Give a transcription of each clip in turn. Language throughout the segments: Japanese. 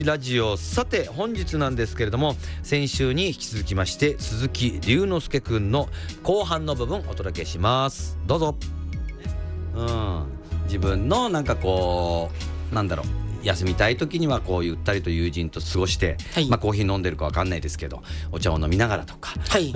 ラジオ。さて本日なんですけれども、先週に引き続きまして鈴木龍之介くんの後半の部分お届けします。どうぞ。自分のなんかこうなんだろう、休みたい時にはこうゆったりと友人と過ごして、コーヒー飲んでるか分かんないですけどお茶を飲みながらとか、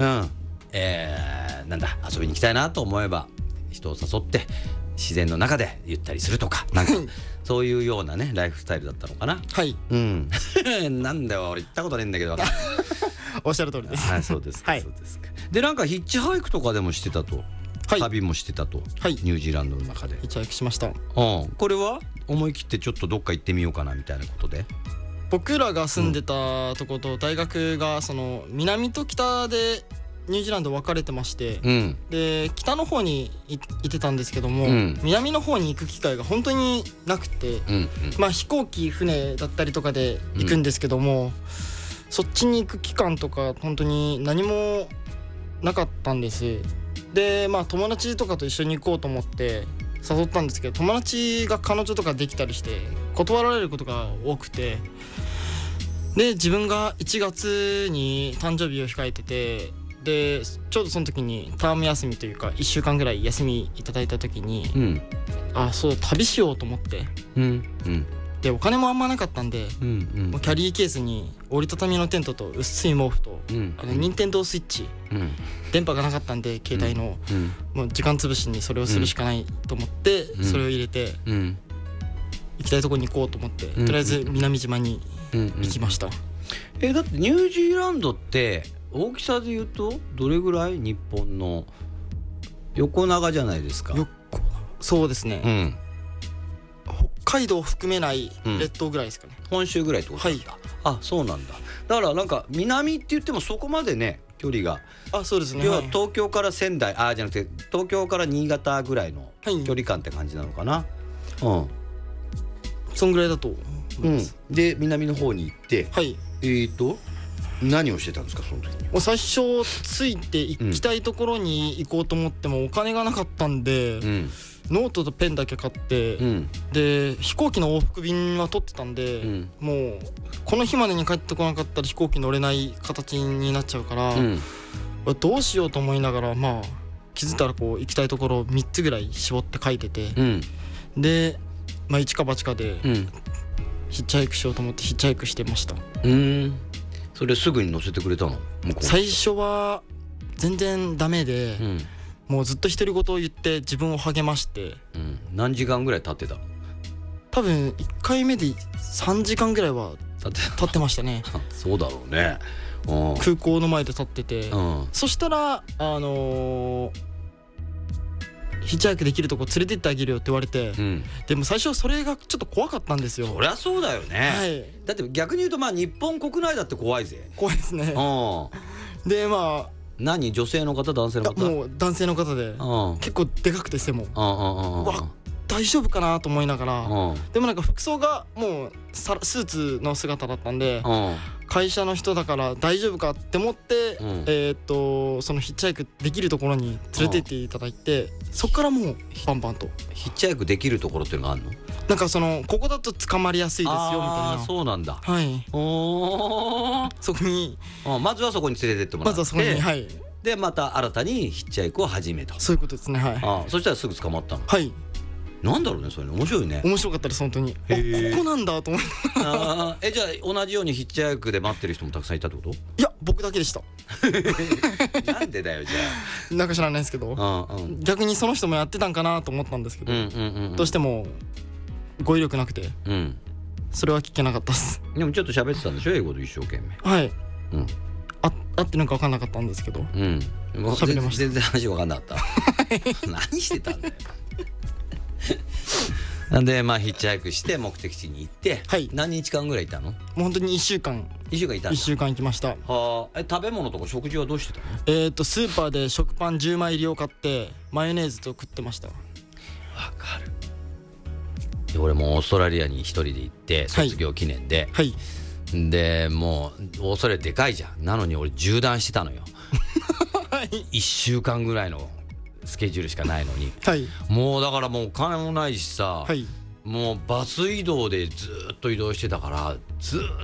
なんだ遊びに行きたいなと思えば人を誘って自然の中でゆったりするとか、なんかそういうようなねライフスタイルだったのかな。なんだよ俺行ったことないんだけどおっしゃる通りです。 そうですか、そうですか。でなんかヒッチハイクとかでもしてたと、旅もしてたと、ニュージーランドの中でヒッチハイクしました。 これは思い切ってちょっとどっか行ってみようかなみたいなことで、 僕らが住んでたとこと大学がその南と北でニュージーランド分かれてまして、で北の方に行ってたんですけども、南の方に行く機会が本当になくて、飛行機船だったりとかで行くんですけども、そっちに行く期間とか本当に何もなかったんです。で友達とかと一緒に行こうと思って誘ったんですけど、友達が彼女とかできたりして断られることが多くて、で自分が1月に誕生日を控えてて、でちょうどその時にターム休みというか1週間ぐらい休みいただいた時に、そう旅しようと思って、でお金もあんまなかったんで、もうキャリーケースに折りたたみのテントと薄い毛布と、ニンテンドースイッチ、電波がなかったんで携帯の、もう時間つぶしにそれをするしかないと思って、それを入れて、行きたいとこに行こうと思って、とりあえず南島に行きました。 だってニュージーランドって大きさで言うとどれぐらい？日本の横長じゃないですか。 そうですね、北海道を含めない列島ぐらいですかね、 本州ぐらいってことなんだ。そうなんだ。だからなんか南って言ってもそこまでね距離が、 そうですね、 要は東京から仙台じゃなくて東京から新潟ぐらいの距離感って感じなのかな。 そんぐらいだと思います。 で南の方に行って、何をしてたんですかその時に。 もう最初ついて行きたいところに行こうと思ってもお金がなかったんで、ノートとペンだけ買って、で飛行機の往復便は取ってたんで、もうこの日までに帰ってこなかったら飛行機乗れない形になっちゃうから、どうしようと思いながら、気づいたらこう行きたいところを3つぐらい絞って書いてて、で、一か八かでヒッチハイクしようと思ってヒッチハイクしてました。 それすぐに乗せてくれたの？ 最初は全然ダメで、もうずっと独り言を言って自分を励まして、 何時間ぐらい経ってた？ 多分1回目で3時間ぐらいは経ってましたねそうだろうね。 空港の前で立ってて、そしたらヒッチハイクできるとこ連れてってあげるよって言われて、でも最初それがちょっと怖かったんですよ。 そりゃそうだよね、だって逆に言うと日本国内だって怖いぜ。 怖いですね。で何、女性の方男性の方？ もう男性の方で、結構でかくて背も、大丈夫かなと思いながら、でもなんか服装がもうスーツの姿だったんで、会社の人だから大丈夫かって思って、そのヒッチハイクできるところに連れてっていただいて、そっからもうバンバンと。 ヒッチハイクできるところっていうのがあるの？ なんかここだと捕まりやすいですよみたいな。 そうなんだ。そこにまずはそこに連れてってもらって、まずはそこに、でまた新たにヒッチハイクを始めと。 そういうことですね。 そしたらすぐ捕まったの？なんだろうね、それ面白いね。面白かったです本当に。ここなんだと思ってじゃあ同じようにヒッチハイクで待ってる人もたくさんいたってこと？いや僕だけでしたなんでだよじゃあ。なんか知らないですけど、逆にその人もやってたんかなと思ったんですけど、どうしても語彙力なくて、それは聞けなかったです。でもちょっと喋ってたんでしょ英語で一生懸命。合ってるのか分かんなかったんですけど、喋れました。全然話分かんなかった何してたんだよなんでヒッチハイクして目的地に行って、何日間ぐらいいたの？もう本当に1週間いたんだ。1週間行きました。食べ物とか食事はどうしてたの？スーパーで食パン10枚入りを買ってマヨネーズと食ってました。わかる。俺もオーストラリアに一人で行って卒業記念で、でもうオーストラリアでかいじゃん。なのに俺縦断してたのよ1週間ぐらいのスケジュールしかないのに、もうだからもうお金もないしさ、 もうバス移動でずっと移動してたからずっ